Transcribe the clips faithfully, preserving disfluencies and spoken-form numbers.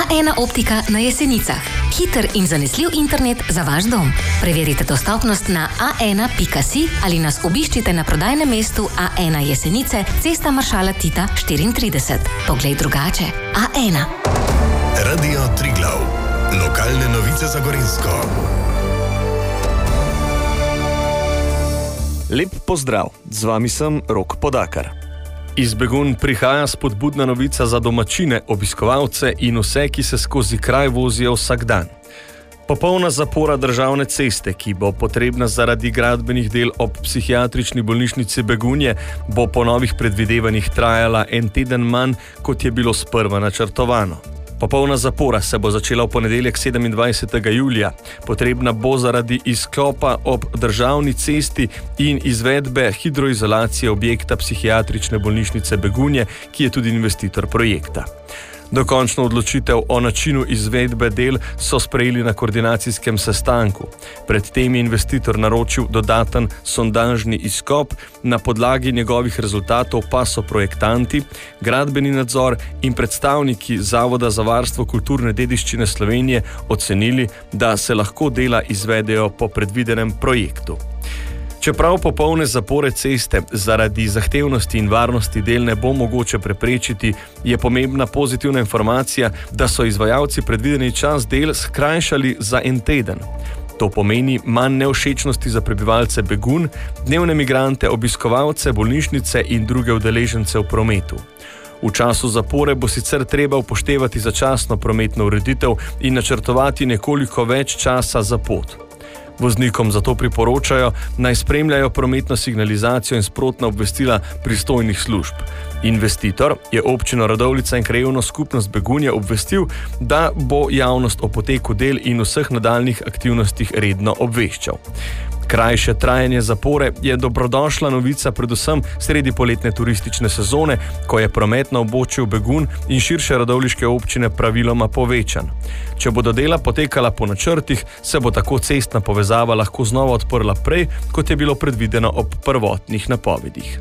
A ena optika na Jesenicah. Hiter in zanesljiv internet za vaš dom. Preverite dostopnost na a ena pika si ali nas obiščite na prodajnem mestu A ena Jesenice, Cesta maršala Tita štiriintrideset. Poglej drugače. A ena. Radio Triglav. Lokalne novice za Gorenjsko. Lep pozdrav, z vami sem Rok Podakar. Iz Begunj prihaja spodbudna novica za domačine, obiskovalce in vse, ki se skozi kraj vozijo vsak dan. Popolna zapora državne ceste, ki bo potrebna zaradi gradbenih del ob psihiatrični bolnišnici Begunje, bo po novih predvidevanjih trajala en teden manj, kot je bilo sprva načrtovano. Popolna zapora se bo začela v ponedeljek sedemindvajsetega julija. Potrebna bo zaradi izklopa ob državni cesti in izvedbe hidroizolacije objekta psihiatrične bolnišnice Begunje, ki je tudi investitor projekta. Dokončno odločitev o načinu izvedbe del so sprejeli na koordinacijskem sestanku. Pred tem je investitor naročil dodaten sondažni izkop, na podlagi njegovih rezultatov pa so projektanti, gradbeni nadzor in predstavniki Zavoda za varstvo kulturne dediščine Slovenije ocenili, da se lahko dela izvedejo po predvidenem projektu. Čeprav popolne zapore ceste zaradi zahtevnosti in varnosti del ne bo mogoče preprečiti, je pomembna pozitivna informacija, da so izvajalci predvideni čas del skrajšali za en teden. To pomeni manj nevšečnosti za prebivalce Begunj, dnevne migrante, obiskovalce, bolnišnice in druge udeležence v prometu. V času zapore bo sicer treba upoštevati začasno prometno ureditev in načrtovati nekoliko več časa za pot. Voznikom zato priporočajo, naj spremljajo prometno signalizacijo in sprotna obvestila pristojnih služb. Investitor je občino Radovljica in krajevno skupnost Begunje obvestil, da bo javnost o poteku del in vseh nadaljnjih aktivnostih redno obveščal. Krajše trajanje zapore je dobrodošla novica predvsem sredi poletne turistične sezone, ko je promet na območju Begunj in širše radovljiške občine praviloma povečan. Če bodo dela potekala po načrtih, se bo tako cestna povezava lahko znova odprla prej, kot je bilo predvideno ob prvotnih napovedih.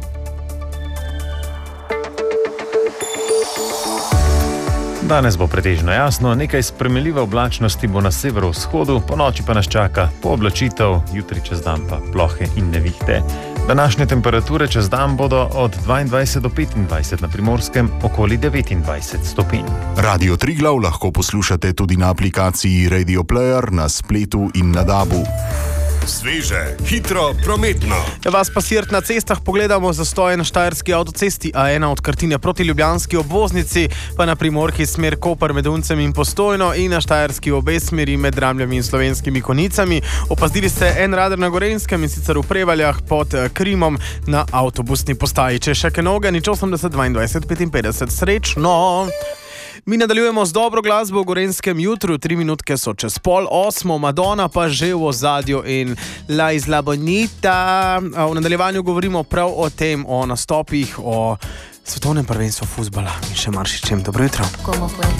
Danes bo pretežno jasno, nekaj spremenljive oblačnosti bo na severovzhodu, po noči pa nas čaka pooblačitev, jutri čez dan pa plohe in nevihte. Današnje temperature čez dan bodo od dvaindvajset do petindvajset, na Primorskem okoli devetindvajset stopinj. Radio Triglav lahko poslušate tudi na aplikaciji Radio Player, na spletu in na dabu. Sveže, hitro, prometno. Vas pa sirt na cestah pogledamo zastoje na štajerski avtocesti A ena od Krtine proti ljubljanski obvoznici, pa na Primorki smer Koper med Uncem in Postojno in na štajerski obe smeri med Dramljami in Slovenskimi Konjicami. Opazdili ste en radar na Gorenjskem in sicer v Prevaljah pod Krimom na avtobusni postaji. Če še kaj novega, nič osemdeset dvaindvajset petinpetdeset. Srečno! Mi nadaljujemo z dobro glasbo v Gorenjskem jutru, tri minutke so čez pol osmo, Madonna pa že v ozadju in La Isla Bonita. V nadaljevanju govorimo prav o tem, o nastopih, o svetovnem prvenstvu fuzbala in še marsičem. Dobro jutro.